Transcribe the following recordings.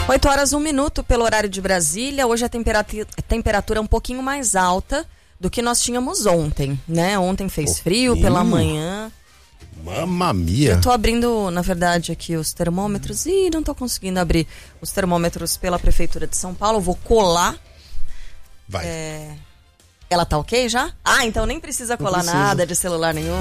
8 horas, 1 minuto pelo horário de Brasília. Hoje a temperatura é um pouquinho mais alta do que nós tínhamos ontem, né? Ontem fez frio pela manhã. Mamma mia! Eu tô abrindo, na verdade, aqui os termômetros. Ih, não tô conseguindo abrir os termômetros pela Prefeitura de São Paulo. Eu vou colar. Vai. Ela tá ok já? Ah, então nem precisa colar nada de celular nenhum.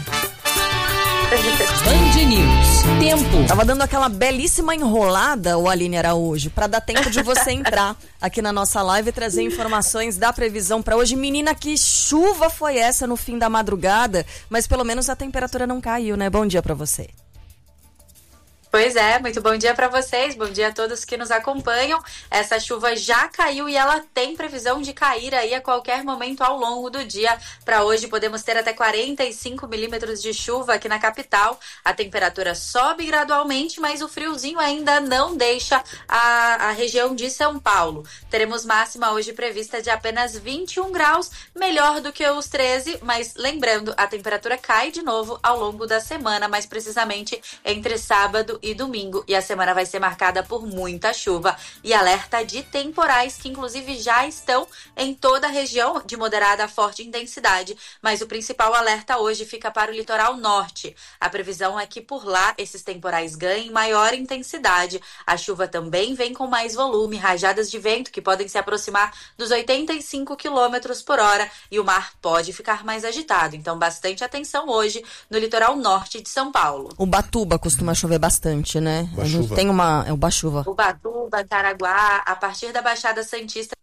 Band News. Tempo. Tava dando aquela belíssima enrolada, o Aline Araújo, pra dar tempo de você entrar aqui na nossa live e trazer informações da previsão pra hoje. Menina, que chuva foi essa no fim da madrugada, mas pelo menos a temperatura não caiu, né? Bom dia pra você. Pois é, muito bom dia para vocês, bom dia a todos que nos acompanham. Essa chuva já caiu e ela tem previsão de cair aí a qualquer momento ao longo do dia. Para hoje podemos ter até 45 milímetros de chuva aqui na capital. A temperatura sobe gradualmente, mas o friozinho ainda não deixa a região de São Paulo. Teremos máxima hoje prevista de apenas 21 graus, melhor do que os 13, mas lembrando, a temperatura cai de novo ao longo da semana, mais precisamente entre sábado e domingo, e a semana vai ser marcada por muita chuva e alerta de temporais que inclusive já estão em toda a região de moderada a forte intensidade, mas o principal alerta hoje fica para o litoral norte. A previsão é que por lá esses temporais ganhem maior intensidade. A chuva também vem com mais volume, rajadas de vento que podem se aproximar dos 85 km por hora e o mar pode ficar mais agitado, então bastante atenção hoje no litoral norte de São Paulo. Ubatuba costuma chover bastante, né? A gente tem é o Bachuva. Ubatuba, Caraguá, a partir da Baixada Santista.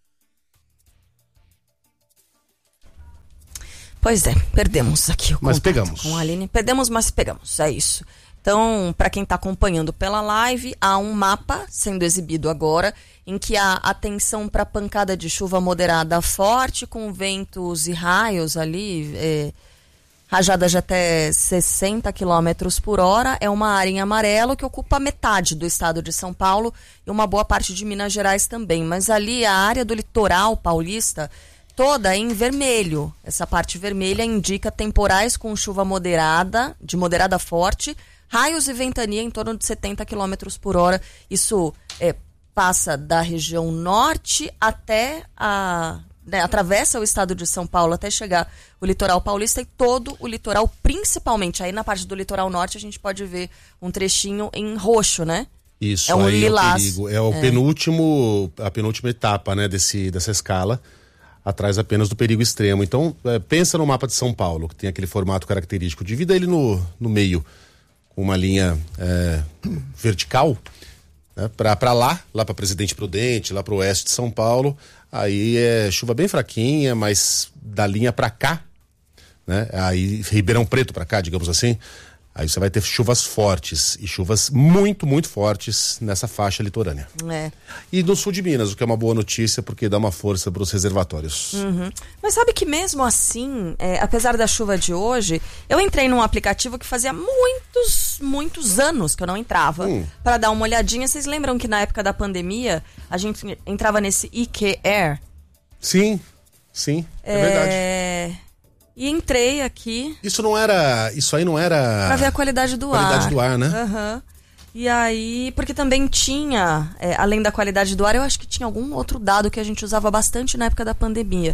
Pois é, perdemos aqui o mas contato pegamos. com a Aline. Perdemos, mas pegamos, é isso. Então, para quem está acompanhando pela live, há um mapa sendo exibido agora em que há atenção para pancada de chuva moderada forte, com ventos e raios ali, rajadas de até 60 km por hora. É uma área em amarelo que ocupa metade do estado de São Paulo e uma boa parte de Minas Gerais também. Mas ali a área do litoral paulista toda em vermelho. Essa parte vermelha indica temporais com chuva moderada, de moderada a forte, raios e ventania em torno de 70 km por hora. Isso passa da região norte até atravessa o estado de São Paulo até chegar o litoral paulista e todo o litoral, principalmente aí na parte do litoral norte a gente pode ver um trechinho em roxo, né? Isso, é um aí lilás. É o perigo. É a penúltima etapa, né, dessa escala, atrás apenas do perigo extremo. Então, pensa no mapa de São Paulo, que tem aquele formato característico, divida ele no meio, com uma linha vertical, né, para lá para Presidente Prudente, lá para o oeste de São Paulo. Aí é chuva bem fraquinha, mas da linha para cá, né? Aí Ribeirão Preto para cá, digamos assim. Aí você vai ter chuvas fortes e chuvas muito, muito fortes nessa faixa litorânea. E no sul de Minas, o que é uma boa notícia, porque dá uma força para os reservatórios. Uhum. Mas sabe que mesmo assim, apesar da chuva de hoje, eu entrei num aplicativo que fazia muitos anos que eu não entrava, para dar uma olhadinha. Vocês lembram que na época da pandemia, a gente entrava nesse IQ-Air? Sim, é verdade. E entrei aqui. Isso aí não era... Pra ver a qualidade do ar. Qualidade do ar, né? Uhum. E aí, porque também tinha, além da qualidade do ar, eu acho que tinha algum outro dado que a gente usava bastante na época da pandemia.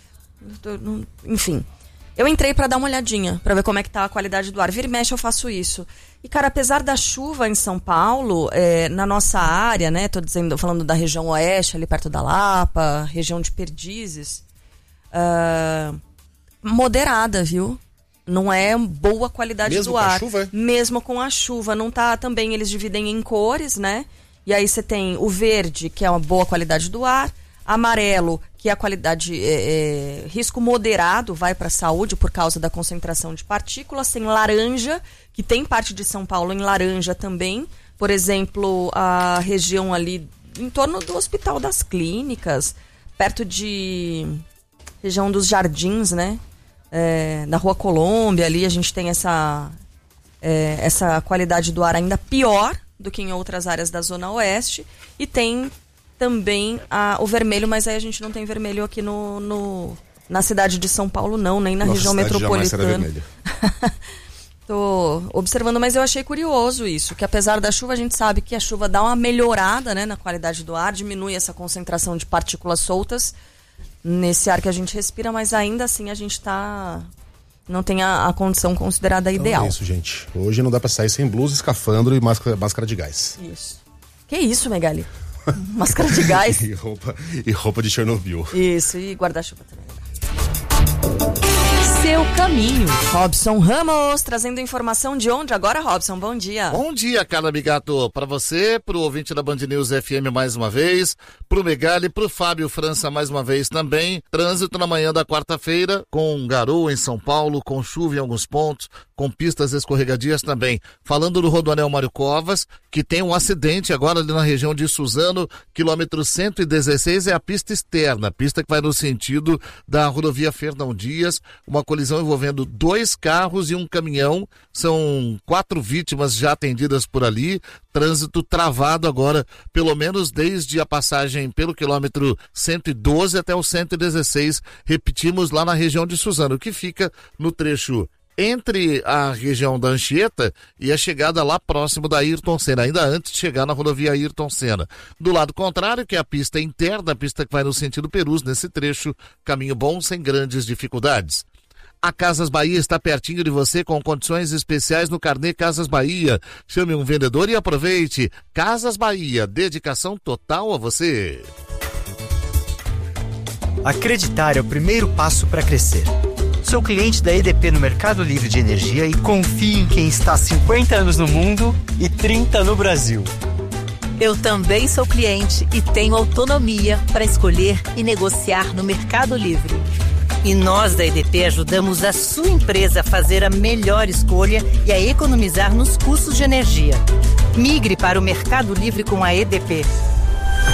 Enfim, eu entrei pra dar uma olhadinha, pra ver como é que tá a qualidade do ar. Vira e mexe eu faço isso. E, cara, apesar da chuva em São Paulo, na nossa área, né, falando da região oeste, ali perto da Lapa, região de Perdizes, moderada, viu? Não é boa qualidade mesmo do ar. Com a chuva? Mesmo com a chuva. Não tá também, eles dividem em cores, né? E aí você tem o verde, que é uma boa qualidade do ar, amarelo, que é a qualidade, risco moderado, vai para a saúde por causa da concentração de partículas, tem laranja, que tem parte de São Paulo em laranja também, por exemplo, a região ali em torno do Hospital das Clínicas, perto de região dos Jardins, né? Na Rua Colômbia, ali a gente tem essa qualidade do ar ainda pior do que em outras áreas da Zona Oeste, e tem também o vermelho, mas aí a gente não tem vermelho aqui na cidade de São Paulo não, nem na região metropolitana. Estou observando, mas eu achei curioso isso, que apesar da chuva, a gente sabe que a chuva dá uma melhorada, né, na qualidade do ar, diminui essa concentração de partículas soltas nesse ar que a gente respira, mas ainda assim a gente não tem a condição considerada ideal. É isso, gente. Hoje não dá pra sair sem blusa, escafandro e máscara de gás. Isso. Que isso, Megali? Máscara de gás. e roupa de Chernobyl. Isso, e guarda-chuva também. Seu caminho. Robson Ramos, trazendo informação de onde agora, Robson? Bom dia. Bom dia, Carla Bigato. Para você, pro ouvinte da Band News FM mais uma vez, pro Megali, pro Fábio França mais uma vez também. Trânsito na manhã da quarta-feira, com garoa em São Paulo, com chuva em alguns pontos, com pistas escorregadias também. Falando do Rodoanel Mário Covas, que tem um acidente agora ali na região de Suzano, quilômetro 116, é a pista externa, a pista que vai no sentido da rodovia Fernão Dias, uma colisão envolvendo 2 carros e um caminhão, são 4 vítimas já atendidas por ali, trânsito travado agora, pelo menos desde a passagem pelo quilômetro 112 até o 116, repetimos lá na região de Suzano, que fica no trecho entre a região da Anchieta e a chegada lá próximo da Ayrton Senna, ainda antes de chegar na rodovia Ayrton Senna. Do lado contrário, que é a pista interna, a pista que vai no sentido Perus, nesse trecho, caminho bom, sem grandes dificuldades. A Casas Bahia está pertinho de você com condições especiais no carnê Casas Bahia. Chame um vendedor e aproveite. Casas Bahia, dedicação total a você. Acreditar é o primeiro passo para crescer. Sou cliente da EDP no Mercado Livre de Energia e confio em quem está há 50 anos no mundo e 30 no Brasil. Eu também sou cliente e tenho autonomia para escolher e negociar no Mercado Livre. E nós da EDP ajudamos a sua empresa a fazer a melhor escolha e a economizar nos custos de energia. Migre para o Mercado Livre com a EDP.